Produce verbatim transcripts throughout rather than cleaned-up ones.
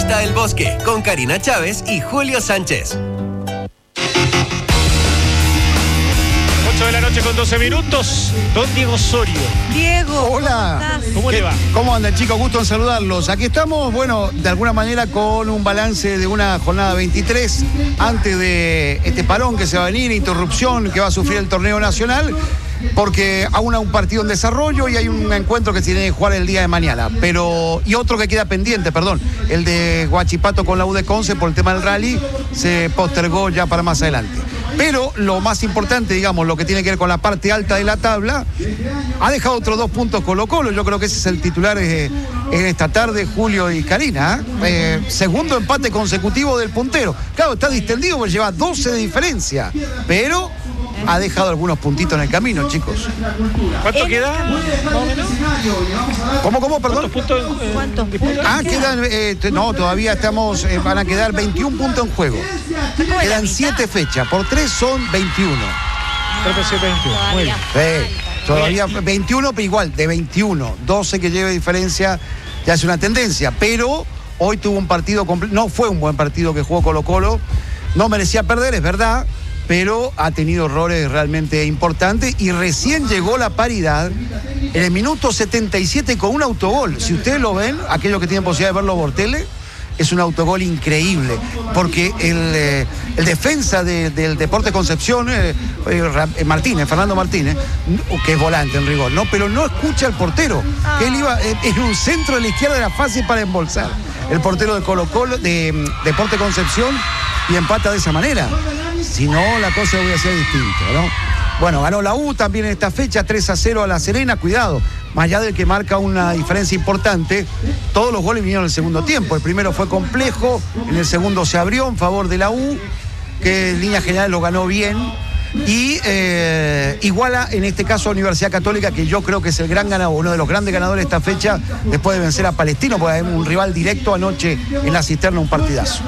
Fiesta del Bosque, con Karina Chávez y Julio Sánchez. ocho de la noche con doce minutos. Don Diego Osorio. Diego, hola. ¿Cómo le va? ¿Cómo andan, chicos? Gusto en saludarlos. Aquí estamos, bueno, de alguna manera con un balance de una jornada veintitrés antes de este parón que se va a venir, interrupción que va a sufrir el torneo nacional, porque aún hay un partido en desarrollo y hay un encuentro que se tiene que jugar el día de mañana, pero y otro que queda pendiente, perdón, el de Huachipato con la U de Conce por el tema del rally se postergó ya para más adelante. Pero lo más importante, digamos, lo que tiene que ver con la parte alta de la tabla, ha dejado otros dos puntos Colo-Colo. Yo creo que ese es el titular eh, en esta tarde, Julio y Karina. ¿eh? Eh, segundo empate consecutivo del puntero. Claro, está distendido porque lleva doce de diferencia, pero ha dejado algunos puntitos en el camino, chicos. ¿Cuánto queda? ¿Más o menos? ¿Cómo, cómo, perdón? ¿Cuántos puntos? Eh, ¿Cuántos puntos? Ah, quedan, eh, no, todavía estamos, eh, van a quedar veintiún puntos en juego. Quedan siete fechas, por tres son veintiuno. tres, siete, veintiuno. Muy bien. Sí, todavía veintiuno, pero igual, de veintiuno, doce que lleve diferencia, ya es una tendencia, pero hoy tuvo un partido, compl- no fue un buen partido que jugó Colo-Colo, no merecía perder, es verdad, pero ha tenido errores realmente importantes y recién llegó la paridad en el minuto setenta y siete con un autogol. Si ustedes lo ven, aquellos que tienen posibilidad de verlo por tele, es un autogol increíble, porque el, eh, el defensa de, del Deportes Concepción, eh, eh, Martínez, Fernando Martínez, que es volante en rigor, ¿no? Pero no escucha al portero, que él iba eh, en un centro de la izquierda, era fácil para embolsar. El portero de Colo-Colo, de um, Deportes Concepción, y empata de esa manera. Si no, la cosa hubiera sido distinta, ¿no? Bueno, ganó la U también en esta fecha, tres a cero a La Serena, cuidado, más allá del que marca una diferencia importante, todos los goles vinieron en el segundo tiempo. El primero fue complejo, en el segundo se abrió en favor de la U, que en líneas generales lo ganó bien, y eh, iguala en este caso a Universidad Católica, que yo creo que es el gran ganador, uno de los grandes ganadores de esta fecha, después de vencer a Palestino, porque hay un rival directo anoche en la cisterna, un partidazo.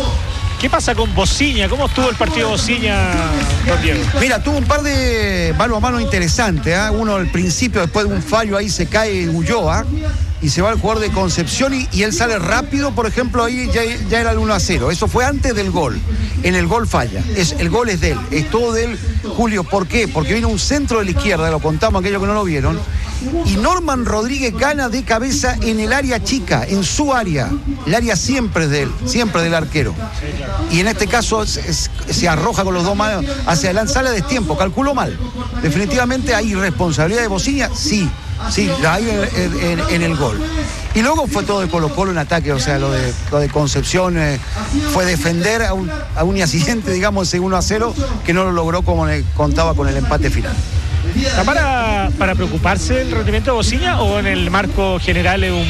¿Qué pasa con Bociña? ¿Cómo estuvo el partido Bociña, don Diego? Mira, tuvo un par de mano a mano interesantes. ¿eh? Uno al principio, después de un fallo ahí se cae Ulloa y se va el jugador de Concepción y, y él sale rápido, por ejemplo, ahí ya, ya era el uno a cero. Eso fue antes del gol. En el gol falla. Es, el gol es de él, es todo de él, Julio. ¿Por qué? Porque viene un centro de la izquierda, lo contamos aquellos que no lo vieron, y Norman Rodríguez gana de cabeza en el área chica, en su área. El área siempre es de él, siempre del arquero. Y en este caso se, se arroja con los dos manos hacia adelante, sale a destiempo, calculó mal. Definitivamente hay irresponsabilidad de Bociña, sí, sí, la hay en, en, en el gol. Y luego fue todo de Colo-Colo en ataque, o sea, lo de, lo de Concepción eh, fue defender a un, a un accidente, digamos, ese uno a cero, que no lo logró como le contaba con el empate final. ¿Está para, para preocuparse el rendimiento de Bociña o en el marco general es un,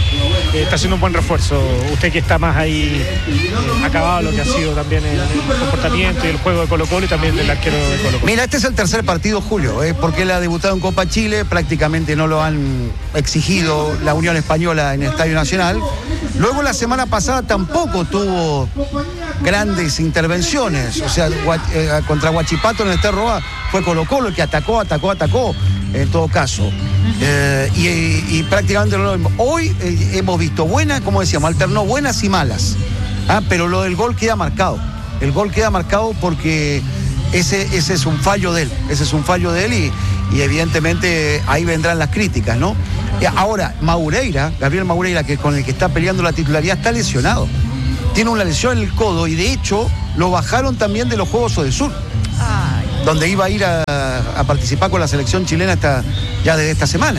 eh, está haciendo un buen refuerzo? Usted que está más ahí eh, acabado lo que ha sido también el, el comportamiento y el juego de Colo-Colo y también del arquero de Colo-Colo. Mira, este es el tercer partido, Julio, eh, porque él ha debutado en Copa Chile, prácticamente no lo han exigido la Unión Española en el Estadio Nacional. Luego la semana pasada tampoco tuvo grandes intervenciones, o sea, eh, contra Huachipato en el Terroa fue Colo-Colo el que atacó, atacó, atacó, en todo caso. Eh, y, y, y prácticamente lo mismo. Hoy eh, hemos visto buenas, como decíamos, alternó buenas y malas. Ah, pero lo del gol queda marcado. El gol queda marcado porque ese, ese es un fallo de él. Ese es un fallo de él y, y evidentemente ahí vendrán las críticas, ¿no? Y ahora, Maureira, Gabriel Maureira, que con el que está peleando la titularidad, está lesionado. Tiene una lesión en el codo y de hecho lo bajaron también de los Juegos Odesur. Ay. Donde iba a ir a, a participar con la selección chilena hasta, ya desde esta semana.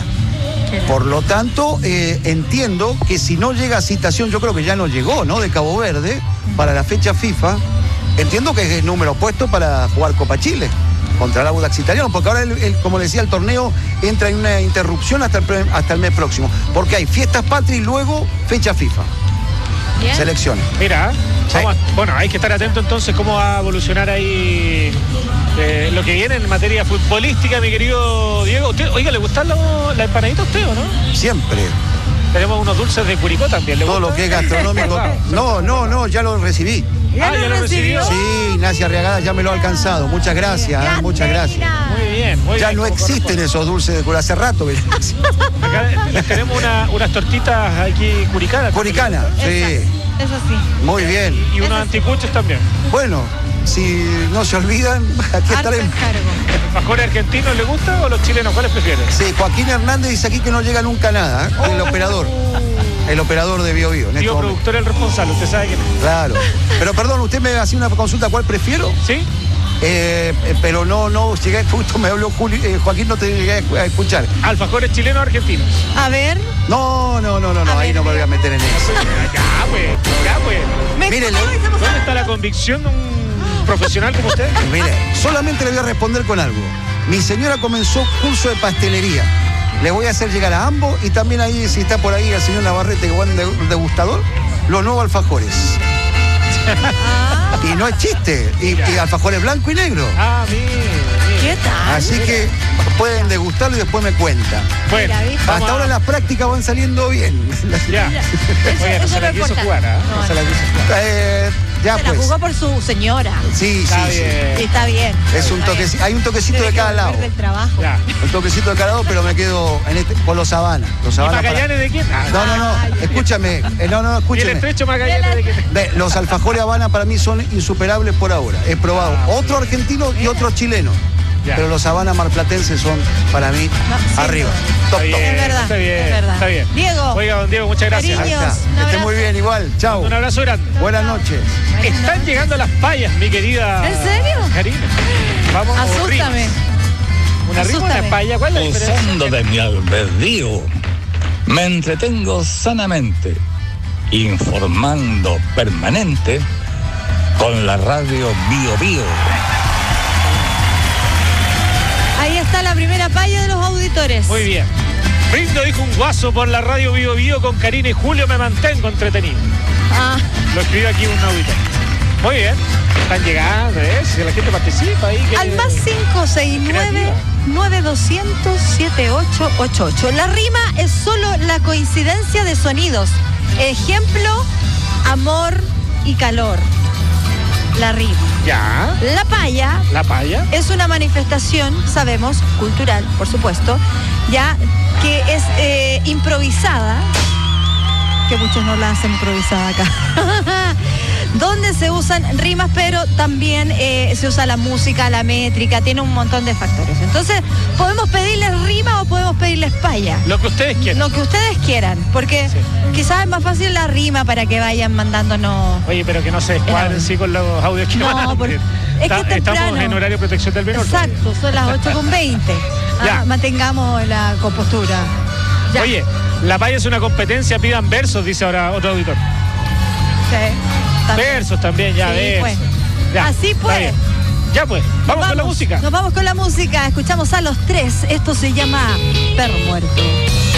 Por lo tanto, eh, entiendo que si no llega a citación, yo creo que ya no llegó, ¿no? De Cabo Verde, para la fecha FIFA, entiendo que es el número puesto para jugar Copa Chile contra el Audax Italiano, porque ahora, el, el, como le decía, el torneo entra en una interrupción hasta el, hasta el mes próximo, porque hay fiestas patrias y luego fecha FIFA. Bien. Selecciones. Mira, sí. Vamos a, bueno, hay que estar atento entonces cómo va a evolucionar ahí eh, lo que viene en materia futbolística, mi querido Diego. ¿Usted, oiga, ¿le gustan lo, la empanadita a usted o no? Siempre. Tenemos unos dulces de Curicó también. ¿Le Todo gusta? Lo que es gastronómico. No, no, no, ya lo recibí. ¿Ya, ah, ¿ya lo recibió? Sí, Ignacia Arriagada ya me lo ha alcanzado. Muchas gracias, eh, muchas gracias. Muy bien, muy ya bien. No existen esos dulces de Curicó, hace rato. Acá les tenemos una, unas tortitas aquí curicanas. Curicana, sí. Eso sí. Muy bien. Y unos Eso sí. anticuchos también. Bueno, si no se olvidan, aquí Harto estaremos. encargo. ¿Alfajores argentinos le gusta o los chilenos? ¿Cuáles prefieren? Sí, Joaquín Hernández dice aquí que no llega nunca nada, ¿eh? El operador. El operador de Bio Bio. En este Tío momento. productor, el responsable, usted sabe quién es. Claro. Pero perdón, usted me hacía una consulta, ¿cuál prefiero? ¿Sí? Eh, eh, pero no, no, llegué, justo me habló Juli, eh, Joaquín, no te llegué a escuchar. ¿Alfajores chilenos o argentinos? A ver. No, no, no, no, no, A ahí ver, no me voy a meter en eso. Ya, pues, ya, pues. Me Mírele. ¿Dónde está la convicción de un profesional como usted? Mire, solamente le voy a responder con algo. Mi señora comenzó curso de pastelería. Le voy a hacer llegar a ambos y también ahí, si está por ahí el señor Navarrete, que buen de- degustador, los nuevos alfajores. Ah, Y no es chiste, y, y alfajores blanco y negro. Ah, mire, mire. ¿qué tal? Así que pueden degustarlo y después me cuentan. Bueno, Mira, ¿viste? vamos Hasta a- ahora las prácticas van saliendo bien. Ya. Mira, eso- Oye, no eso se la es lo quiso importante. jugar, ¿ah? No, No se la no. quiso jugar. Eh, ya Se la pues. jugó por su señora. Sí, sí, Está sí. bien. Y está bien. Es un Está toque, bien. hay un toquecito Tiene de que cada volver lado. del trabajo. Ya. Un toquecito de cada lado, pero me quedo en este, con los Sabana. Los ¿Y Sabana para- Magallanes de quién? Ah, No, no, no, Ay, escúchame. eh, no, no, ¿Y el escúcheme. estrecho Magallanes de quién? Ve, los alfajores Habana para mí son insuperables por ahora. He probado Ah, otro argentino y otro chileno. Ya. Pero los Habana marplatenses son para mí No, sí, arriba. no. Top, Está top. bien, Es verdad, está bien, es verdad. está bien. Diego. Oiga, don Diego, muchas gracias. Cariño. Ahí está. Un Que esté abrazo. muy bien, igual. Chao. Un abrazo grande. Buenas noches. Están llegando las payas, mi querida. ¿En serio? Karina. Vamos a Asústame. Una rima, Asústame. una paya. ¿Cuál es la diferencia? Usando de mi albedrío, me entretengo sanamente, informando permanente con la radio Bio Bio. Ahí está la primera palla de los auditores. Muy bien. Brindo, dijo un guaso por la radio Bio Bio con Karina y Julio, me mantengo entretenido. Ah, Lo escribió aquí un auditor. Muy bien. Están llegando, ¿eh? Si la gente participa ahí. que- al más cinco seis nueve, nueve dos cero cero, siete ocho ocho ocho. La rima es solo la coincidencia de sonidos. Ejemplo, amor y calor. La rima. Ya. La paya La paya. es una manifestación, sabemos, cultural, por supuesto, ya que es eh, improvisada, que muchos no la hacen improvisada acá, donde se usan rimas, pero también eh, se usa la música, la métrica, tiene un montón de factores. Entonces, podemos pedirles rima o podemos pedirles paya. Lo que ustedes quieran. Lo que ustedes quieran, porque Sí. quizás es más fácil la rima para que vayan mandándonos. Oye, pero que no se descuadren, sí, con los audios que No, mandan. por- es que Está- es temprano. Estamos en horario de protección del menor. todavía. Exacto, son las ocho con veinte. Ya. Ah, mantengamos la compostura. Ya. Oye, la paya es una competencia, pidan versos, dice ahora otro auditor. Sí, también. Versos también, ya, Sí, versos. pues. Ya, Así está pues. bien. Ya pues, vamos, con la música. Nos vamos con la música. Escuchamos a los tres. Esto se llama Perro Muerto.